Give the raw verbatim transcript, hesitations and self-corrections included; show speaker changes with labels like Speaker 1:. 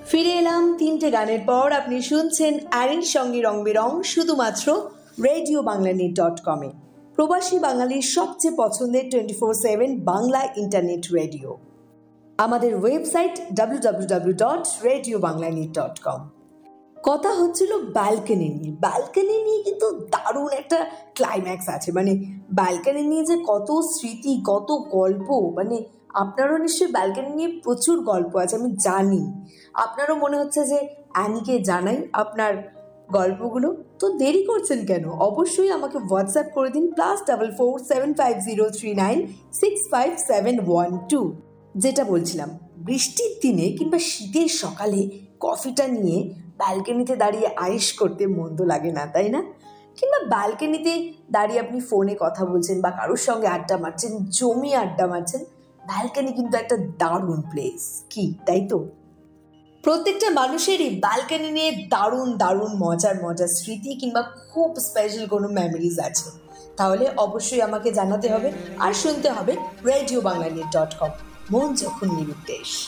Speaker 1: ফিরে এলাম তিনটে গানের পর। আপনি শুনছেন অ্যারির সঙ্গে রং বেরং শুধুমাত্র রেডিও বাংলা নেট ডট কমে, প্রবাসী বাঙালির সবচেয়ে পছন্দের twenty four seven Bangla internet radio. আমাদের website W W W dot radio Bangla net dot com. কথা হচ্ছিল ব্যালকনি নিয়ে। ব্যালকনি নিয়ে কিন্তু দারুণ একটা ক্লাইম্যাক্স আছে। মানে ব্যালকনি নিয়ে যে কত স্মৃতি, কত গল্প, মানে আপনারও নিশ্চয়ই ব্যালকনি নিয়ে প্রচুর গল্প আছে, আমি জানি। আপনারও মনে হচ্ছে যে অ্যানিকে জানাই আপনার গল্পগুলো। তো দেরি করছেন কেন? অবশ্যই আমাকে হোয়াটসঅ্যাপ করে দিন plus double four seven five zero three nine six five seven one two. যেটা বলছিলাম, বৃষ্টির দিনে কিংবা শীতের সকালে কফিটা নিয়ে ব্যালকনিতে দাঁড়িয়ে আয়েশ করতে মন্দ লাগে না, তাই না? কিংবা ব্যালকনিতে দাঁড়িয়ে আপনি ফোনে কথা বলছেন বা কারোর সঙ্গে আড্ডা মারছেন, জমি আড্ডা মারছেন। ব্যালকনি কিন্তু একটা দারুণ প্লেস, কি তাই তো? প্রত্যেকটা মানুষেরই ব্যালকনি নিয়ে দারুণ দারুণ মজার মজার স্মৃতি কিংবা খুব স্পেশাল কোনো মেমোরিজ আছে। তাহলে অবশ্যই আমাকে জানাতে হবে আর শুনতে হবে radio Bangla net dot com, মন যখন নিরুদ্দেশ।